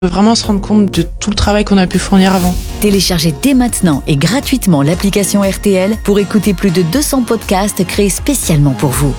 Vraiment se rendre compte de tout le travail qu'on a pu fournir avant. Téléchargez dès maintenant et gratuitement l'application RTL pour écouter plus de 200 podcasts créés spécialement pour vous.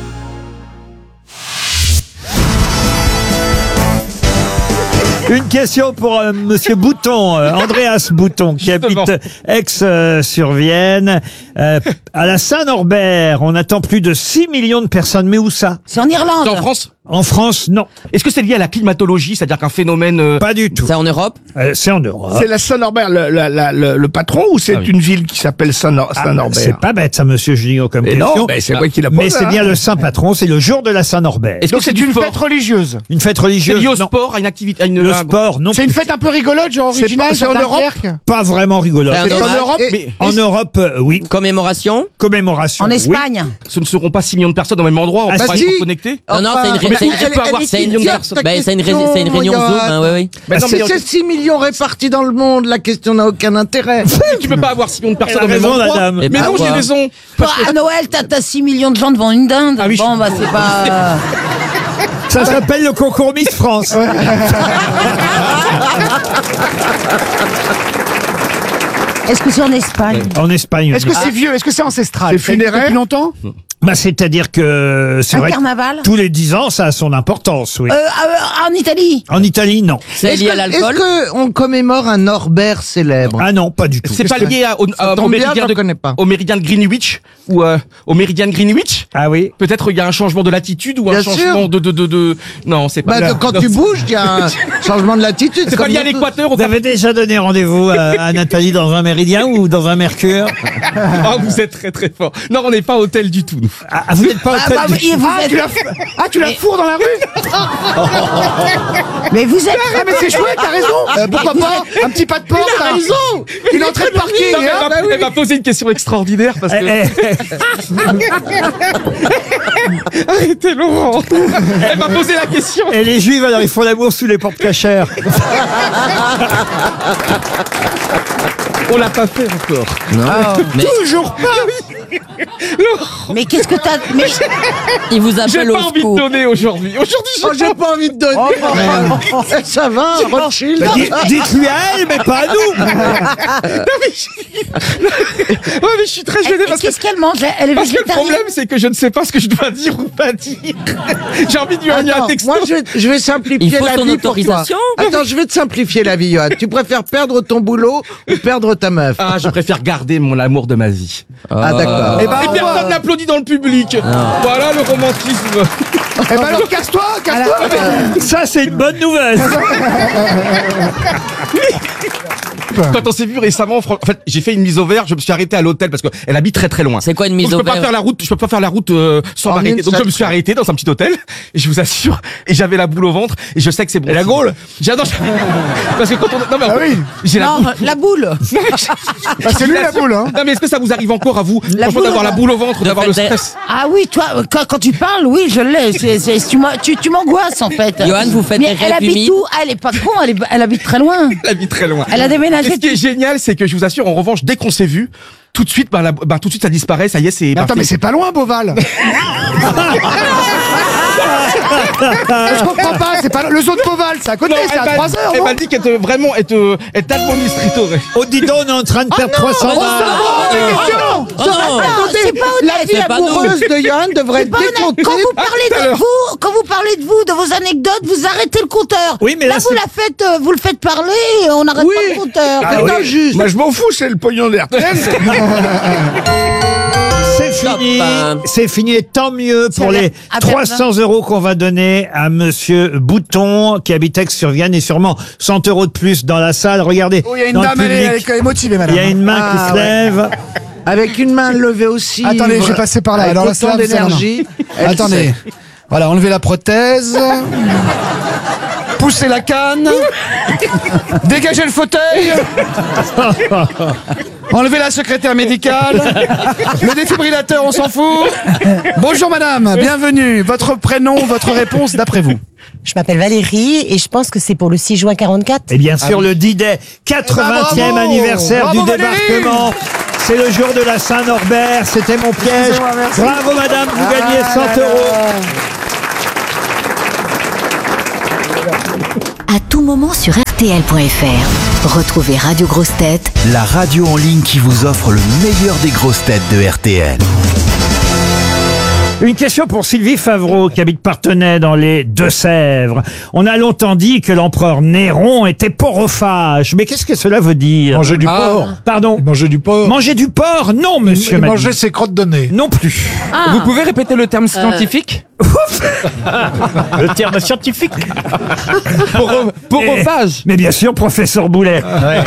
Une question pour Monsieur Bouton, Andreas Bouton, qui habite Aix-sur-Vienne. À la Saint-Norbert, on attend plus de 6 millions de personnes. Mais où ça? C'est en Irlande. C'est en France? En France, non. Est-ce que c'est lié à la climatologie, c'est-à-dire qu'un phénomène... Pas du tout. C'est en Europe. C'est en Europe. C'est la Saint-Norbert, le patron, ou c'est une ville qui s'appelle Saint-Norbert? C'est pas bête ça, Monsieur Junio, comme Et question. non, mais c'est moi qui l'a posé. Mais c'est bien le saint patron, c'est le jour de la Saint-Norbert. Est-ce que c'est une fête religieuse? Une fête C'est religieuse? lié au Non. sport, à une activité, à une... Le sport, non. C'est une fête un peu rigolote, genre originale, c'est en Europe? Pas vraiment rigolo. C'est C'est en Europe? Mais En Europe, oui. Commémoration. Commémoration. En oui. Espagne. ce ne seront pas 6 millions de personnes au même endroit, on Ah, pourra si. être connectés. Non, non, Enfin, c'est mais une, tu peux avoir 6 millions de personnes. c'est une réunion Zoom, hein, oui. Mais non, Si mais c'est 6 millions répartis dans le monde, la question n'a aucun intérêt. tu peux pas avoir 6 millions de personnes Elle a au même raison, la endroit. dame. Et Mais bah, non, j'ai quoi. raison. À Noël, t'as 6 millions de gens devant une dinde. Ah oui, Bon, bah c'est pas... Ça s'appelle le concours Miss France. Est-ce que c'est en Espagne? En Espagne. Est-ce que c'est vieux? Est-ce que c'est ancestral? C'est funéraire? Depuis longtemps? Bah, c'est-à-dire que c'est Un vrai que carnaval? tous les 10 ans, ça a son importance, oui. En Italie? En Italie, non. C'est lié à l'alcool. Est-ce qu'on commémore un Norbert célèbre? Ah non, pas du tout. C'est pas lié au tombe bien, méridien je le connais pas. au méridien de Greenwich ou au méridien de Greenwich. Ah oui. Peut-être il y a un changement de latitude ou un Bien changement sûr. de... Non, c'est pas... Bah, quand tu bouges, il y a un changement de latitude. C'est pas lié à l'équateur. Vous avez déjà donné rendez-vous à Nathalie dans un méridien ou dans un mercure? Ah, vous êtes très très fort. Non, on n'est pas hôtel du tout, nous. Ah, vous n'êtes pas au bah, tel- Tu la fourres dans la rue? Mais vous êtes... Ah, mais c'est chouette, t'as raison! Pourquoi pas? Un petit pas de porte, t'as raison! Il est en train de parking, Non, mais hein? elle m'a posé une question extraordinaire parce que... Arrêtez, Laurent. Elle m'a posé la question. Et les juifs, alors, ils font l'amour sous les portes cachères. On l'a pas fait encore. Mais Toujours pas! Mais qu'est-ce que t'as... Mais... il vous J'ai appelle pas au envie de secours. donner aujourd'hui. Aujourd'hui, Oh, j'ai pas envie de donner. Ça va, Rothschild. Bah, dites-lui à elle, mais pas à nous. Ouais, mais je suis très gêné parce que... Qu'est-ce qu'elle mange? Elle est Parce que le végétarienne? problème, c'est que je ne sais pas ce que je dois dire ou pas dire. J'ai envie de lui envoyer un Attends, texto. moi je vais simplifier Il faut la son vie pour toi. autorisation. Attends, je vais te simplifier la vie, Johan. Tu préfères perdre ton boulot ou perdre ta meuf? Ah, je préfère garder mon amour de ma vie. Ah, d'accord. Eh ben, Et personne n'applaudit dans le public. Voilà le romantisme. Eh ben alors, casse-toi! Ça, c'est une bonne nouvelle. Quand on s'est vu récemment, en fait, j'ai fait une mise au vert. Je me suis arrêté à l'hôtel parce qu'elle habite très très loin. C'est quoi une mise Donc, au je peux pas vert? faire la route. Je peux pas faire la route sans En m'arrêter. une Donc je seule me suis arrêté dans un petit hôtel. Et je vous assure. Et j'avais la boule au ventre. Et je sais que c'est bon. Et la gaule? J'adore. Parce que quand on, non mais Ah oui! j'ai la boule. Non, la boule. Bah, c'est lui la boule, hein? Non mais est-ce que ça vous arrive encore à vous, franchement, boule d'avoir la boule au ventre, d'avoir le fait- stress? Ah oui, toi, quand tu parles, oui, je l'ai. Tu m'angoisses, en fait. Johan, vous faites Mais des elle rêves habite humides. où? Ah, elle est pas con, elle habite très loin. Elle vit très loin. Elle a déménagé. Et ce qui est génial, c'est que je vous assure, en revanche, dès qu'on s'est vu, tout de suite, tout de suite, ça disparaît. Ça y est, c'est. Attends, mais c'est pas loin, Beauval! Je comprends pas, c'est pas le zoo de Beauval, c'est à côté, c'est à 3 heures, Elle non? m'a dit qu'elle vraiment être administratorée. Oh, dis donc, on est en train de perdre 300 balles. Oh non. C'est pas La honnête. vie c'est pas amoureuse de Johan devrait être Pas honnête. décomptée. Quand vous parlez de vous, de vos anecdotes, vous arrêtez le compteur. Oui, mais là, vous vous le faites parler et on n'arrête Oui. pas le compteur. C'est injuste. Moi, je m'en fous, c'est le pognon d'RTL. C'est fini, Stop. c'est fini, et tant mieux pour à les Verdun. 300 € qu'on va donner à Monsieur Bouton, qui habite Aix-sur-Vienne, et sûrement 100 € de plus dans la salle. Regardez, Oh, il y a une dans le dame, elle public, est motivée, madame. il y a une main qui se lève. Avec une main levée aussi. Attendez, je vais passer par là. Avec Alors là, autant ça, d'énergie. Elle Attendez. sait. Voilà, enlevez la prothèse. Poussez la canne. Dégagez le fauteuil. Enlevez la secrétaire médicale. Le défibrillateur, on s'en fout. Bonjour madame, bienvenue. Votre prénom, votre réponse d'après vous? Je m'appelle Valérie et je pense que c'est pour le 6 juin 44. Et bien sûr, le D-Day, 80e bravo. anniversaire Bravo, du Valérie. débarquement. C'est le jour de la Saint-Norbert, c'était mon piège. Excusez-moi, merci. Bravo madame, vous gagnez 100 €. à tout moment sur RTL.fr. Retrouvez Radio Grosses Têtes La radio en ligne qui vous offre le meilleur des grosses têtes de RTL. Une question pour Sylvie Favreau, qui habite Parthenay dans les Deux-Sèvres. On a longtemps dit que l'empereur Néron était porophage. Mais qu'est-ce que cela veut dire? Manger du porc. Pardon? Manger du porc. Manger du porc? Non, monsieur. Il m'a mangeait dit. ses crottes de nez. Non plus. Vous pouvez répéter le terme scientifique? Le terme scientifique. Porophage. Mais bien sûr, professeur Boulet.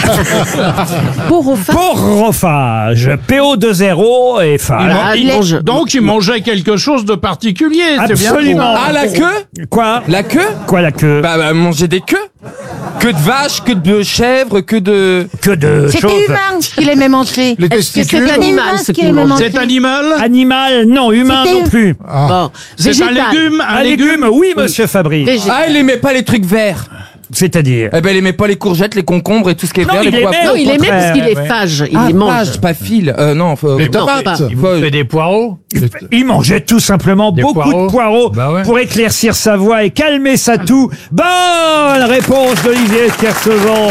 Porophage. PO2O et phage. Donc il mangeait quelque chose de particulier. c'est bien. Absolument. Ah, la queue? Quoi? La queue? Quoi, la queue? Bah, manger des queues. Que de vaches, que de chèvres, que de choses. C'était humain ce qu'il aimait manger. Les Est-ce que testicules. c'est animal ce qu'il aimait manger? C'est animal. Animal, non. Humain C'était- non plus. Bon, C'est un végétal. légume. Un légume, oui, monsieur Fabry. Ah, il aimait pas les trucs verts. C'est-à-dire? Eh ben, il aimait pas les courgettes, les concombres et tout ce qui est Non, vert, il les aimait, poivrons. au Non, il aimait parce qu'il contraire, est phage, il Ah, les mange. page, pas fil. Non, faut... Les Non, tomates. pas. faut- C'est des poireaux. Il mangeait tout simplement Des beaucoup poireaux. de poireaux Bah ouais. pour éclaircir sa voix et calmer sa toux. Bonne réponse d'Olivier Kersauzon.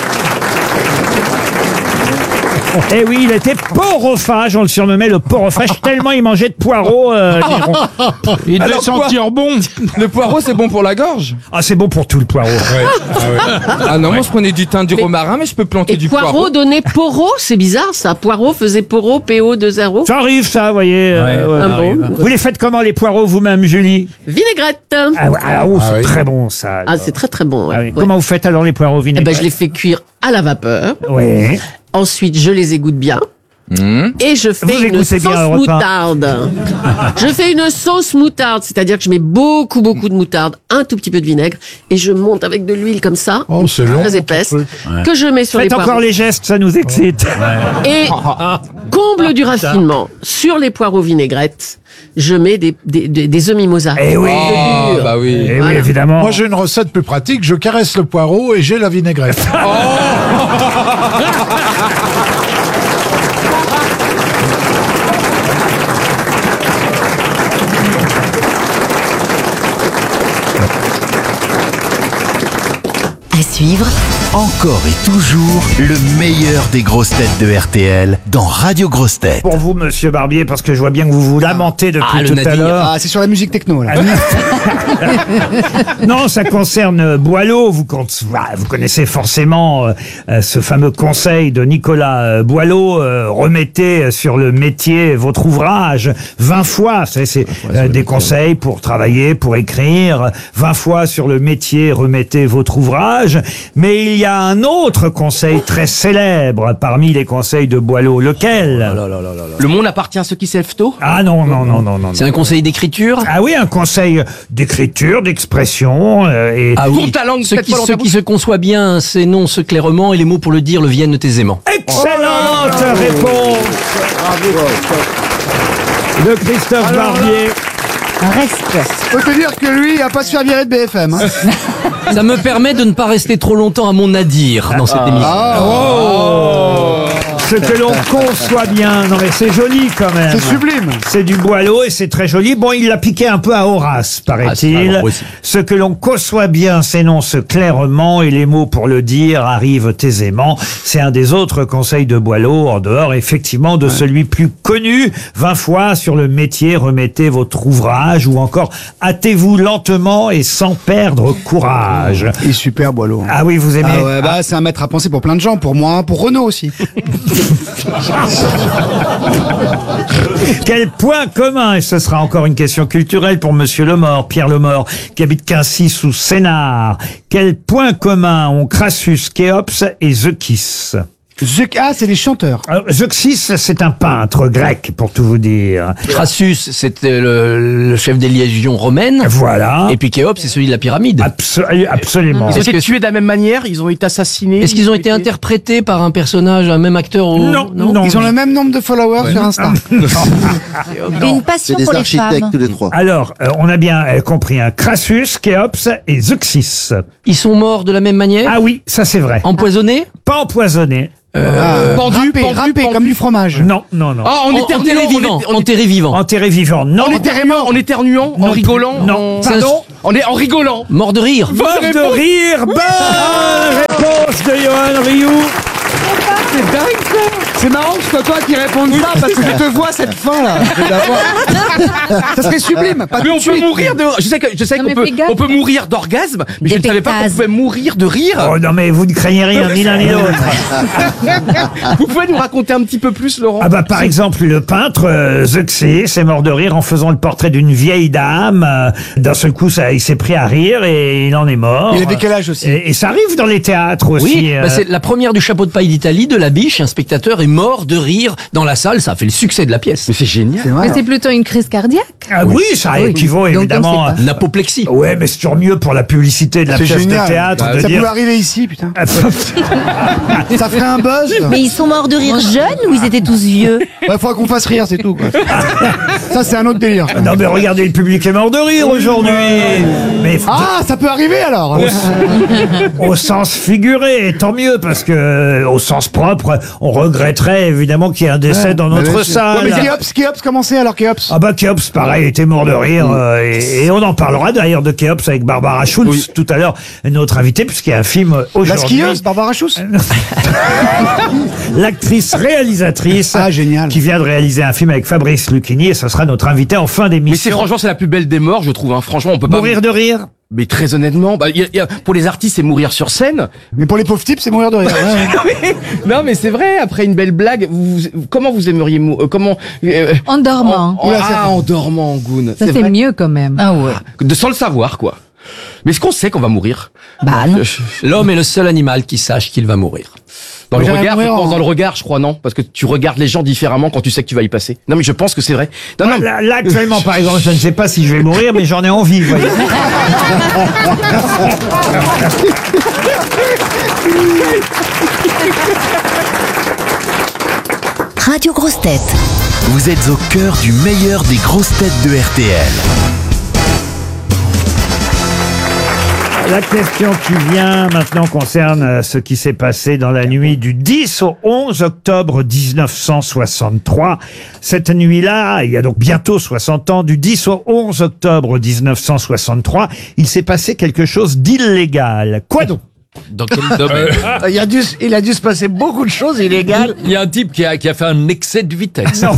Eh oui, il était porophage, on le surnommait le porophage, tellement il mangeait de poireaux. Néron. Il devait Alors quoi? sentir bon. Le poireau, c'est bon pour la gorge. Ah, c'est bon pour tout le poireau. Ah non, moi je prenais du thym, du romarin, mais je peux planter Et du poireau donnait poro, c'est bizarre ça. Poireau faisait poro, PO2O. Ça arrive, ça, vous voyez. Ah bon. Vous les faites comment, les poireaux, vous-même, Julie? Vinaigrette. Ah, ouais, c'est oui. très bon, ça. Ah, c'est très très bon. Ouais. Ah oui. Ouais. Comment vous faites alors les poireaux Eh ben, vinaigrettes? je les fais cuire à la vapeur. Oui. Ensuite, je les égoutte bien. Et je fais Vous une égouttez bien sauce un repas. moutarde. Je fais une sauce moutarde, c'est-à-dire que je mets beaucoup de moutarde, un tout petit peu de vinaigre, et je monte avec de l'huile comme ça, Oh, c'est long. très épaisse, que je mets sur Faites les encore poireaux. les gestes, ça nous excite. Et comble du raffinement, sur les poireaux vinaigrettes, je mets des œufs mimosa. Eh oui. Ah, Dur. bah oui. Eh oui, Voilà. évidemment. Moi, j'ai une recette plus pratique. Je caresse le poireau et j'ai la vinaigrette. à suivre. Encore et toujours le meilleur des grosses têtes de RTL dans Radio Grosses Têtes. Pour vous, monsieur Barbier, parce que je vois bien que vous vous lamentez depuis le tout à Nadir. l'heure. Ah, c'est sur la musique techno, là. Non, ça concerne Boileau. Vous connaissez forcément ce fameux conseil de Nicolas Boileau. Remettez sur le métier votre ouvrage 20 fois. C'est des conseils pour travailler, pour écrire. 20 fois sur le métier, remettez votre ouvrage. Mais il y a un autre conseil très célèbre parmi les conseils de Boileau. Lequel? Le monde appartient à ceux qui s'élèvent tôt. Ah non. C'est un conseil d'écriture. Ah oui, un conseil d'écriture, d'expression et Ah oui. Tourne ta langue, Ceux peut-être qui, pas dans ceux ta qui se conçoit bien s'énoncent clairement et les mots pour le dire le viennent aisément. excellente réponse de Christophe Barbier. Reste. Faut te dire que lui, il a pas se faire virer de BFM. Hein. Ça me permet de ne pas rester trop longtemps à mon nadir dans cette émission. Ce que l'on conçoit bien. Non mais c'est joli quand même. C'est sublime. C'est du Boileau et c'est très joli. Bon, il l'a piqué un peu à Horace, c'est paraît-il. vraiment possible. Ce que l'on conçoit bien s'énonce clairement et les mots pour le dire arrivent aisément. C'est un des autres conseils de Boileau, en dehors effectivement de celui plus connu. 20 fois sur le métier, remettez votre ouvrage ou encore hâtez-vous lentement et sans perdre courage. Il est super, Boileau. Ah oui, vous aimez? Ah ouais, bah, c'est un maître à penser pour plein de gens. Pour moi, pour Renaud aussi. Quel point commun, et ce sera encore une question culturelle pour Monsieur Lemort, Pierre Lemort, qui habite Quincy sous Sénart. Quel point commun ont Crassus, Khéops et Zeuxis? Ah, c'est les chanteurs. Alors, Zeuxis, c'est un peintre grec, pour tout vous dire. Crassus, c'était le chef des légions romaines. Voilà. Et puis Khéops, c'est celui de la pyramide. Absolument. Ils ont été tués de la même manière, ils ont été assassinés. Est-ce qu'ils ont été interprétés par un personnage, un même acteur ou... Non. Ils ont le même nombre de followers sur Insta. Et une passion pour les femmes. tous les trois. Alors, on a bien compris, hein. Crassus, Khéops et Zeuxis. Ils sont morts de la même manière. Ah oui, ça c'est vrai. Empoisonnés. Pas empoisonnés. Pendu, comme du fromage. Non. Ah, Enterré vivant. Enterré vivant, non. en éternuant, en rigolant. Non. C'est un- Pardon. On est en rigolant. Mort de rire. Mort de rire. Bonne réponse de Johan Rioux. C'est dingue ça. C'est marrant que ce soit toi qui réponde ça parce que je te vois cette fin là. Ça serait sublime. Pas Mais tout on de peut suite. mourir de. Je sais qu'on peut, on peut mourir d'orgasme, mais je ne savais pas qu'on pouvait mourir de rire. Oh non, mais vous ne craignez rien, ni l'un ni l'autre. Vous pouvez nous raconter un petit peu plus, Laurent? Ah bah par exemple le peintre Zeuxis est mort de rire en faisant le portrait d'une vieille dame. D'un seul coup, il s'est pris à rire et il en est mort. Il avait quel âge aussi? Et ça arrive dans les théâtres aussi. Oui, c'est la première du chapeau de paille d'Italie, de La Biche. Un spectateur est mort de rire dans la salle. Ça a fait le succès de la pièce. Mais c'est génial. Mais c'est plutôt une crise cardiaque. Ah oui, ça équivaut Donc, évidemment. on sait L'apoplexie. Ouais, mais c'est toujours mieux pour la publicité de la C'est pièce génial. de théâtre de Ça dire. pouvait arriver ici, putain. Ça ferait un buzz. Mais ils sont morts de rire jeunes ou ils étaient tous vieux? Ouais, faudra qu'on fasse rire, c'est tout, quoi. Ça, c'est un autre délire. Non mais regardez, le public est mort de rire aujourd'hui. Mais Ah, ça peut arriver alors. au sens figuré, et tant mieux parce que au sens propre, on regretterait évidemment qu'il y ait un décès dans notre salle. Ouais, mais Kéops, comment c'est alors Kéops? Ah bah Kéops, pareil, était mort de rire et on en parlera d'ailleurs de Kéops avec Barbara Schulz tout à l'heure, notre invitée, puisqu'il y a un film La aujourd'hui. skieuse, Barbara Schulz. L'actrice réalisatrice génial. qui vient de réaliser un film avec Fabrice Lucchini et ce sera notre invité en fin Mais c'est d'émission. franchement, c'est la plus belle des morts, je trouve. Hein. Franchement, on peut pas Mourir de rire. Mais très honnêtement, pour les artistes, c'est mourir sur scène. Mais pour les pauvres types, c'est mourir de rire. Ouais. Non, mais c'est vrai. Après une belle blague, comment vous aimeriez comment En dormant. en dormant, Goun. Ça c'est vrai. mieux quand même. Ah ouais. Sans le savoir, quoi. Mais est-ce qu'on sait qu'on va mourir? Bah non. L'homme est le seul animal qui sache qu'il va mourir. Dans le J'aimerais regard, mourir je pense en- dans le regard, je crois, non? Parce que tu regardes les gens différemment quand tu sais que tu vas y passer. Non, mais je pense que c'est vrai. Non, non. Là, actuellement, par exemple, je ne sais pas si je vais mourir, mais j'en ai envie, vous voyez. Radio Grosses Têtes. Vous êtes au cœur du meilleur des grosses têtes de RTL. La question qui vient maintenant concerne ce qui s'est passé dans la nuit du 10 au 11 octobre 1963. Cette nuit-là, il y a donc bientôt 60 ans, du 10 au 11 octobre 1963, il s'est passé quelque chose d'illégal. Quoi donc? Dans quel domaine? Il a dû se passer beaucoup de choses illégales. Il y a un type qui a fait un excès de vitesse. Non.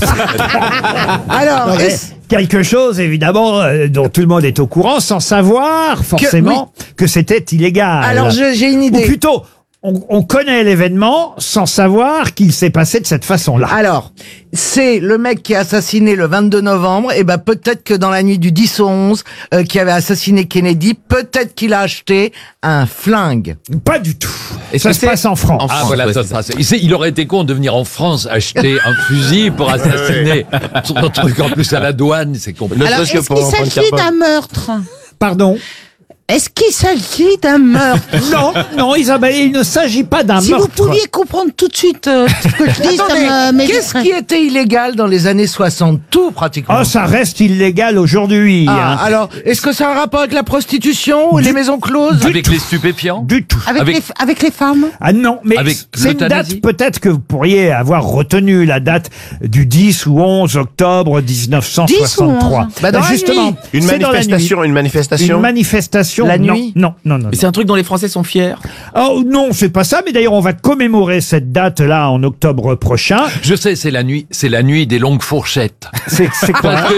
Alors, Quelque chose, évidemment, dont tout le monde est au courant, sans savoir forcément que c'était illégal. Alors, j'ai une idée. Ou plutôt, on connaît l'événement sans savoir qu'il s'est passé de cette façon-là. Alors, c'est le mec qui a assassiné le 22 novembre, et ben peut-être que dans la nuit du 10 au 11, qui avait assassiné Kennedy, peut-être qu'il a acheté un flingue. Pas du tout. Et ça se passe en France. Ah, voilà, ça se passe. Il aurait été con de venir en France acheter un fusil pour assassiner son truc en plus à la douane, c'est compliqué. Alors, est-ce qu'il s'agit d'un meurtre? Pardon? Est-ce qu'il s'agit d'un meurtre? Non, Isabelle, il ne s'agit pas d'un Si meurtre. vous pouviez comprendre tout de suite ce que je dis, ça me Qu'est-ce mériterait. qui était illégal dans les années 60? Tout, pratiquement. Oh, ça reste illégal aujourd'hui. Ah, hein. alors, est-ce que ça a un rapport avec la prostitution ou les maisons closes? Avec les stupéfiants? Du tout. Avec les femmes? Ah non, mais Avec c'est une l'euthanasie date peut-être que vous pourriez avoir retenu, la date du 10 ou 11 octobre 1963. Bah, dans la justement, nuit. Une c'est dans la manifestation, nuit. une manifestation. Une manifestation. La non, nuit non. Mais c'est un truc dont les Français sont fiers. Oh non, c'est pas ça, mais d'ailleurs on va commémorer cette date-là en octobre prochain. Je sais, c'est la nuit des longues fourchettes. C'est quoi? Parce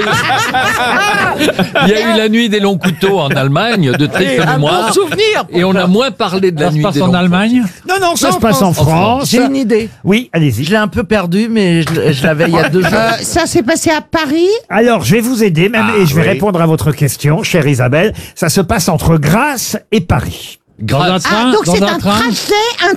que il y a eu la nuit des longs couteaux en Allemagne, de triste Un mémoire. bon souvenir. Et on a moins parlé de la nuit des longues Allemagne? Non, ça Non, se passe en France. J'ai une idée. Oui, allez-y. Je l'ai un peu perdu, mais je l'avais il y a 2 jours. Ça s'est passé à Paris? Alors, je vais vous aider même et je vais répondre à votre question, chère Isabelle. Ça se passe entre Grasse et Paris. Grâce. Ah, donc c'est un trajet,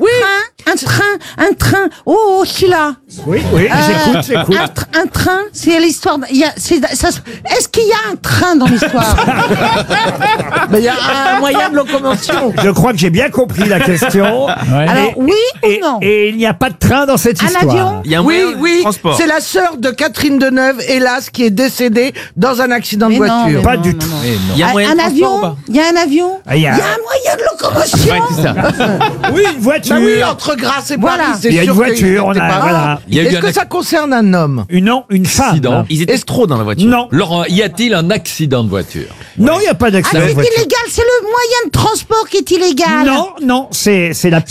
un train. Oh, je suis là. Oui, j'écoute. Un train, c'est l'histoire. Est-ce qu'il y a un train dans l'histoire? Mais il y a un moyen de locomotion. Je crois que j'ai bien compris la question. Alors, oui ou non? Et il n'y a pas de train dans cette Un histoire. avion? Il y a un Oui, moyen de oui, transport. c'est la sœur de Catherine Deneuve, hélas, qui est décédée dans un accident de Mais non, voiture. mais Pas non, du non, tout. non. Il y a un moyen de Un transport ou avion? pas? Il y a un avion? Ah, il y a un moyen de locomotion? Ouais, c'est ça. Oui, une voiture. Bah oui, entre Entre Grasse et Voilà. Paris, c'est Il y a une sûr voiture, on qu'ils a- étaient pas- voilà. Il y a eu Est-ce un que ça concerne un homme? Non, une femme. accident. Ils étaient trop dans la voiture. Non, Laurent, y a-t-il un accident de voiture? non, il n'y a pas Ah, d'accident c'est de voiture. illégal, c'est le moyen de transport qui est illégal. Non, non, c'est la